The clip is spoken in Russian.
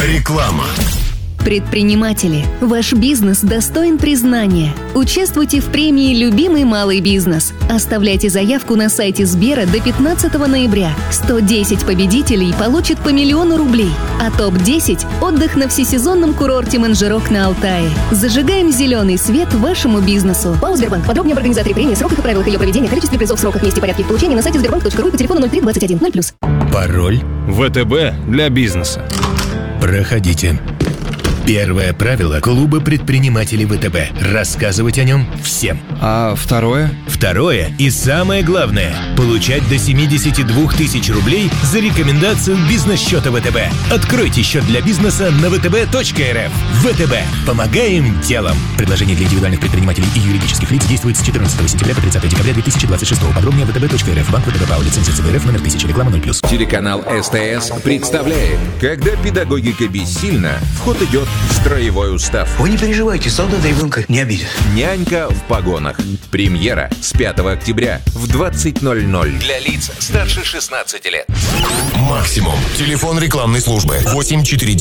Реклама. Предприниматели, ваш бизнес достоин признания. Участвуйте в премии «Любимый малый бизнес». Оставляйте заявку на сайте Сбера до 15 ноября. 110 победителей получат по 1 000 000 рублей. А топ-10 – отдых на всесезонном курорте Манжирок на Алтае. Зажигаем зеленый свет вашему бизнесу. ПАО «Сбербанк». Подробнее об организаторе премии, сроках и правилах ее проведения, количестве призов, сроках, месте и порядке их получения на сайте sberbank.ru и по телефону 03 21 0+. Пароль. ВТБ для бизнеса. Проходите. Первое правило клуба предпринимателей ВТБ – рассказывать о нем всем. А второе? Второе и самое главное – получать до 72 тысяч рублей за рекомендацию бизнес-счета ВТБ. Откройте счет для бизнеса на vtb.rf. ВТБ. Помогаем делом. Предложение для индивидуальных предпринимателей и юридических лиц действует с 14 сентября по 30 декабря 2026. Подробнее vtb.rf. Банк ВТБ ПАО. Лицензия ЦБРФ номер 1000. Реклама 0+. Телеканал СТС представляет: когда педагогика бессильна, в ход идет строевой устав. Вы не переживайте, солдата ребенка не обидит. Нянька в погонах. Премьера с 5 октября в 20:00 для лиц старше 16 лет. Максимум. Телефон рекламной службы 849